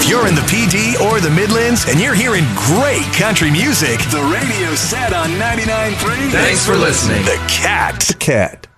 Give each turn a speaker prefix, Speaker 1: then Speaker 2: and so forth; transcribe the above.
Speaker 1: If you're in the PD or the Midlands and you're hearing great country music, the radio's set on 99.3.
Speaker 2: Thanks for listening.
Speaker 1: The Cat.
Speaker 3: The Cat.